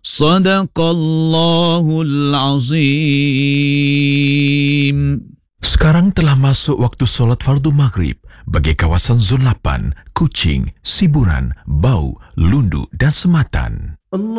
Sadaqallahul azim. Sekarang telah masuk waktu solat fardu maghrib bagi kawasan Zon 8, Kuching, Siburan, Bau, Lundu dan Sematan.